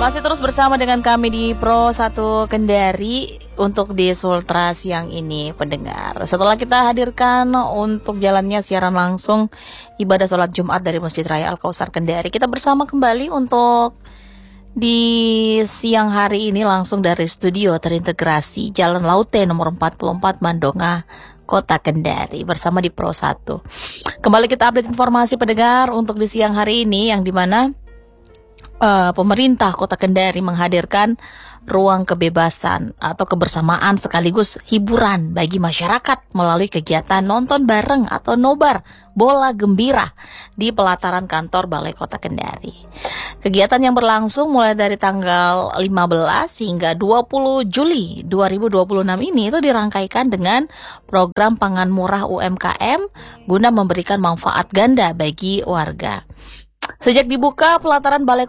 Masih terus bersama dengan kami di Pro 1 Kendari untuk di Sultra siang ini, pendengar. Setelah kita hadirkan untuk jalannya siaran langsung ibadah sholat Jumat dari Masjid Raya Al-Kausar Kendari, kita bersama kembali untuk di siang hari ini langsung dari studio terintegrasi Jalan Laute nomor 44 Mandonga, Kota Kendari, bersama di Pro 1. Kembali kita update informasi pendengar untuk di siang hari ini, yang dimana pemerintah Kota Kendari menghadirkan ruang kebebasan atau kebersamaan sekaligus hiburan bagi masyarakat melalui kegiatan nonton bareng atau nobar bola gembira di pelataran kantor Balai Kota Kendari. Kegiatan yang berlangsung mulai dari tanggal 15 hingga 20 Juli 2026 ini itu dirangkaikan dengan program pangan murah UMKM guna memberikan manfaat ganda bagi warga. Sejak dibuka, pelataran Balai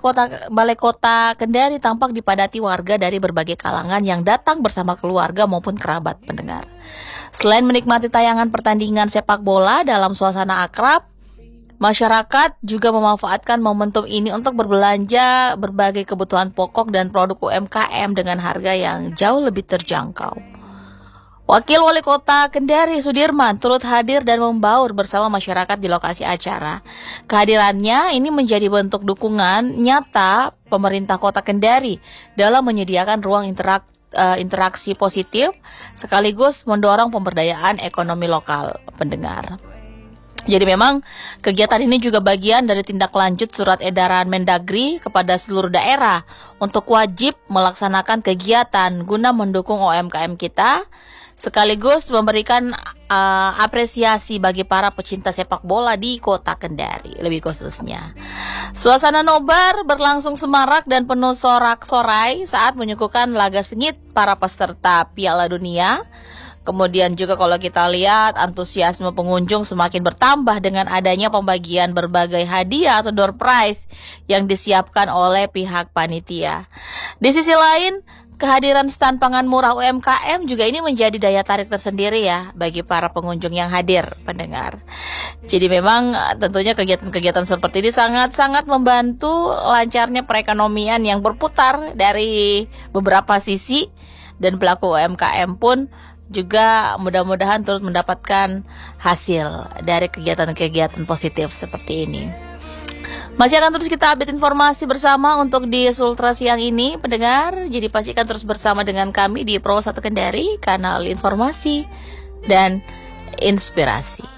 Kota Kendari tampak dipadati warga dari berbagai kalangan yang datang bersama keluarga maupun kerabat, pendengar. Selain menikmati tayangan pertandingan sepak bola dalam suasana akrab, masyarakat juga memanfaatkan momentum ini untuk berbelanja berbagai kebutuhan pokok dan produk UMKM dengan harga yang jauh lebih terjangkau. Wakil Wali Kota Kendari Sudirman turut hadir dan membaur bersama masyarakat di lokasi acara. Kehadirannya ini menjadi bentuk dukungan nyata pemerintah Kota Kendari dalam menyediakan ruang interaksi positif sekaligus mendorong pemberdayaan ekonomi lokal, pendengar. Jadi memang kegiatan ini juga bagian dari tindak lanjut surat edaran Mendagri kepada seluruh daerah untuk wajib melaksanakan kegiatan guna mendukung UMKM kita, sekaligus memberikan apresiasi bagi para pecinta sepak bola di Kota Kendari lebih khususnya. Suasana nobar berlangsung semarak dan penuh sorak-sorai saat menyuguhkan laga sengit para peserta Piala Dunia. Kemudian juga kalau kita lihat antusiasme pengunjung semakin bertambah dengan adanya pembagian berbagai hadiah atau door prize yang disiapkan oleh pihak panitia. Di sisi lain, kehadiran stand pangan murah UMKM juga ini menjadi daya tarik tersendiri ya bagi para pengunjung yang hadir, pendengar. Jadi memang tentunya kegiatan-kegiatan seperti ini sangat-sangat membantu lancarnya perekonomian yang berputar dari beberapa sisi, dan pelaku UMKM pun juga mudah-mudahan turut mendapatkan hasil dari kegiatan-kegiatan positif seperti ini. Masih akan terus kita update informasi bersama untuk di Sultra siang ini, pendengar. Jadi pastikan terus bersama dengan kami di Pro 1 Kendari, kanal informasi dan inspirasi.